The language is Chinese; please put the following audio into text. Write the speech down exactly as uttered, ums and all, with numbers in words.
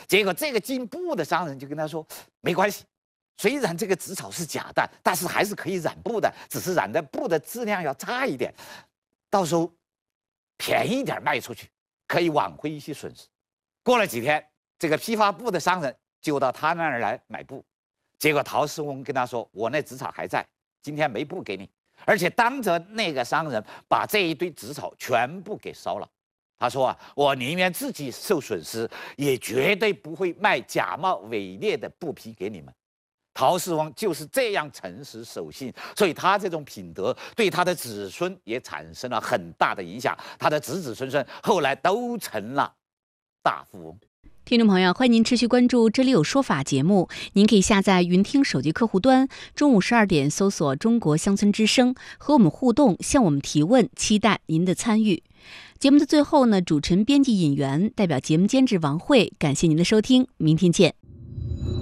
结果这个进布的商人就跟他说，没关系，虽然这个纸草是假的，但是还是可以染布的，只是染的布的质量要差一点，到时候便宜点卖出去，可以挽回一些损失。过了几天，这个批发布的商人就到他那儿来买布，结果陶师翁跟他说，我那纸草还在，今天没布给你，而且当着那个商人把这一堆纸草全部给烧了。他说啊，我宁愿自己受损失，也绝对不会卖假冒伪劣的布匹给你们。陶师翁就是这样诚实守信，所以他这种品德对他的子孙也产生了很大的影响，他的子子孙孙后来都成了大富翁。 听众朋友，欢迎您持续关注《这里有说法》节目。您可以下载云听手机客户端，中午十二点搜索“中国乡村之声”，和我们互动，向我们提问，期待您的参与。节目的最后呢，主持人、编辑、引员代表节目监制王慧，感谢您的收听，明天见。